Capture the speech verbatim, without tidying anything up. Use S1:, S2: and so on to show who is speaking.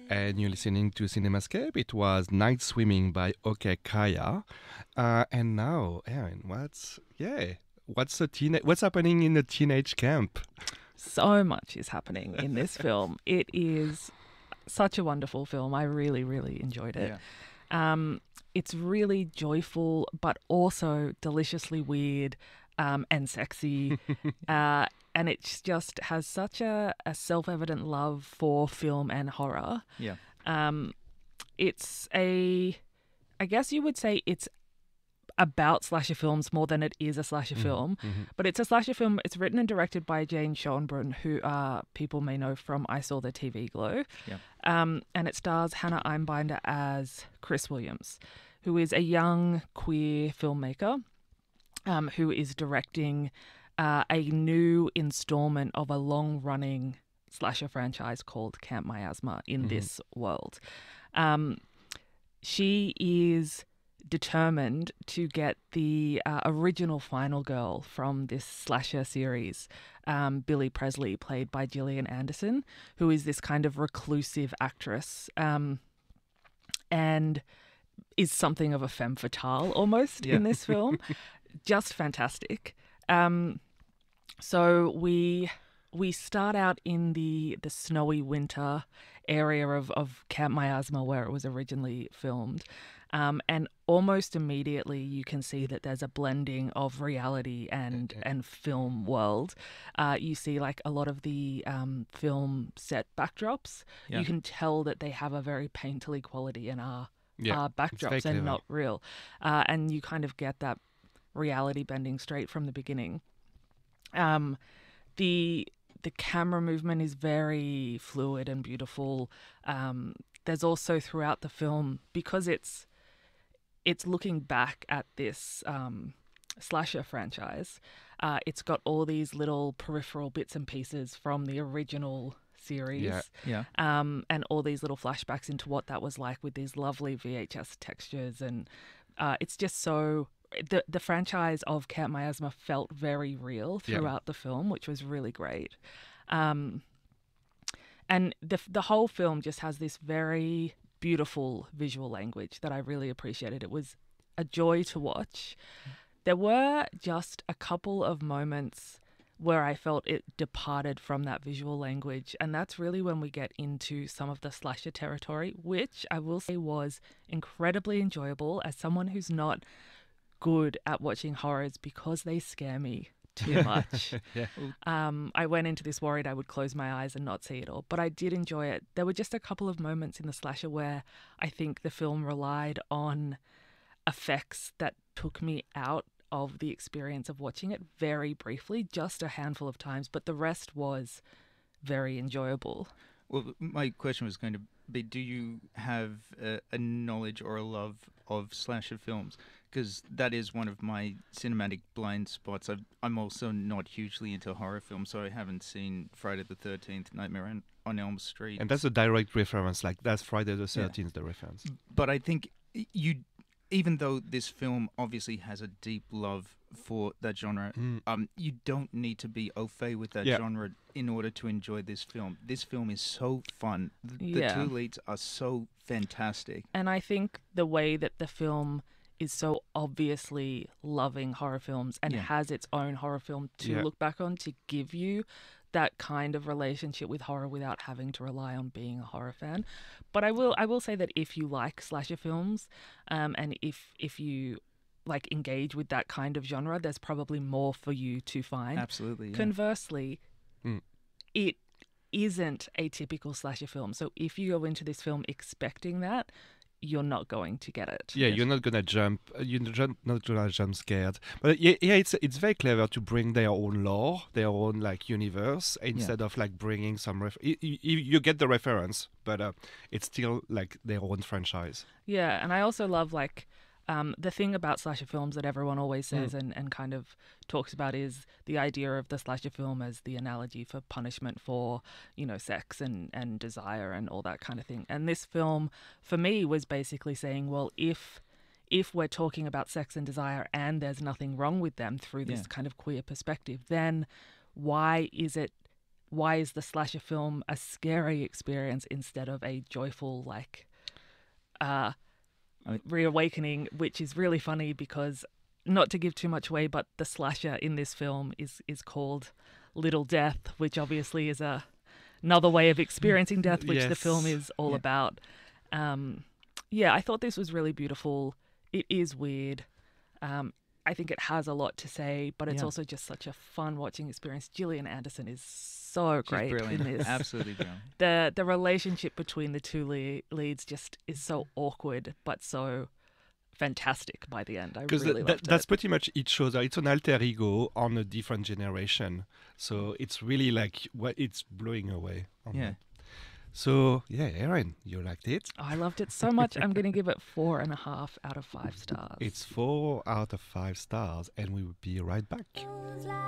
S1: and you're listening to Cinemascape. It was Night Swimming by OK Kaya. Uh, and now, Erin, what's, yeah, what's, a teen- what's happening in the teenage camp?
S2: So much is happening in this film. It is such a wonderful film. I really, really enjoyed it.
S3: Yeah.
S2: Um, it's really joyful, but also deliciously weird um, and sexy. uh, and it just has such a, a self-evident love for film and horror.
S3: Yeah.
S2: Um, it's a, I guess you would say it's about slasher films more than it is a slasher
S1: Mhm,
S2: film.
S1: mhm.
S2: But it's a slasher film. It's written and directed by Jane Schoenbrunn, who uh, people may know from I Saw the T V Glow.
S3: Yeah.
S2: Um, and it stars Hannah Einbinder as Chris Williams, who is a young queer filmmaker um, who is directing uh, a new installment of a long-running slasher franchise called Camp Miasma in
S1: Mhm.
S2: this world. Um, she is determined to get the uh, original final girl from this slasher series, um, Billy Presley, played by Gillian Anderson, who is this kind of reclusive actress um, and is something of a femme fatale almost
S3: Yeah.
S2: in this film. Just fantastic. Um, so we we start out in the the snowy winter area of, of Camp Miasma where it was originally filmed. Um, and almost immediately you can see that there's a blending of reality and,
S1: Okay.
S2: and film world. Uh, you see like a lot of the um, film set backdrops.
S3: Yeah.
S2: You can tell that they have a very painterly quality and are,
S1: Yeah,
S2: are
S1: very
S2: backdrops
S1: clever.
S2: and not real. Uh, and you kind of get that reality bending straight from the beginning. Um, the the camera movement is very fluid and beautiful. Um, there's also throughout the film, because it's it's looking back at this um, slasher franchise, uh, it's got all these little peripheral bits and pieces from the original series.
S1: Yeah.
S3: Yeah.
S2: Um, and all these little flashbacks into what that was like with these lovely V H S textures. And uh, it's just so... The, the franchise of Camp Miasma felt very real
S1: Yeah.
S2: throughout the film, which was really great. Um, and the the whole film just has this very beautiful visual language that I really appreciated. It was a joy to watch. There were just a couple of moments where I felt it departed from that visual language, and that's really when we get into some of the slasher territory, which I will say was incredibly enjoyable as someone who's not good at watching horrors because they scare me too much.
S1: Yeah.
S2: Um, I went into this worried I would close my eyes and not see it all, but I did enjoy it. There were just a couple of moments in the slasher where I think the film relied on effects that took me out of the experience of watching it very briefly, just a handful of times, but the rest was very enjoyable.
S3: Well, my question was going to be, do you have a, a knowledge or a love of slasher films? Because that is one of my cinematic blind spots. I've, I'm also not hugely into horror films, so I haven't seen Friday the thirteenth, Nightmare on, on Elm Street.
S1: And that's a direct reference. Like, that's Friday the thirteenth, the reference.
S3: But I think you, even though this film obviously has a deep love for that genre,
S1: Mm.
S3: um, you don't need to be au fait with that
S1: Yeah.
S3: genre in order to enjoy this film. This film is so fun. The,
S2: Yeah.
S3: the two leads are so fantastic.
S2: And I think the way that the film is so obviously loving horror films and
S3: Yeah.
S2: has its own horror film to
S1: Yeah.
S2: look back on to give you that kind of relationship with horror without having to rely on being a horror fan. But I will I will say that if you like slasher films, um, and if if you like engage with that kind of genre, there's probably more for you to find.
S3: Absolutely. Yeah.
S2: Conversely,
S1: Mm.
S2: it isn't a typical slasher film. So if you go into this film expecting that, you're not going to get it.
S1: Yeah,
S3: Yes.
S1: you're not gonna jump. uh, You're not not gonna jump scared. But yeah, yeah, it's it's very clever to bring their own lore, their own like universe, instead of like bringing some. Ref- you, you, you get the reference, but uh, it's still like their own franchise.
S2: Yeah, and I also love like um, the thing about slasher films that everyone always says and, and kind of talks about is the idea of the slasher film as the analogy for punishment for, you know, sex and, and desire and all that kind of thing. And this film, for me, was basically saying, well, if if we're talking about sex and desire and there's nothing wrong with them through this
S3: Yeah.
S2: kind of queer perspective, then why is it why is the slasher film a scary experience instead of a joyful, like, uh,
S3: I mean-
S2: reawakening, which is really funny because, not to give too much away, but the slasher in this film is, is called Little Death, which obviously is a another way of experiencing death, which the film
S1: Yes.
S2: is all
S3: Yeah.
S2: about. Um, yeah, I thought this was really beautiful. It is weird. Um, I think it has a lot to say, but it's
S3: Yeah.
S2: also just such a fun watching experience. Gillian Anderson is so
S3: She's
S2: great
S3: brilliant.
S2: in this.
S3: Absolutely brilliant.
S2: the The relationship between the two le- leads just is so awkward, but so fantastic by the end. I
S1: Because
S2: really
S1: that,
S2: loved
S1: that's
S2: it.
S1: pretty much it shows that it's an alter ego on a different generation. So it's really like what it's blowing away. on
S3: Yeah.
S1: that. So yeah, Erin, you liked it?
S2: Oh, I loved it so much. I'm going to give it four and a half out of five stars.
S1: It's four out of five stars, and we will be right back.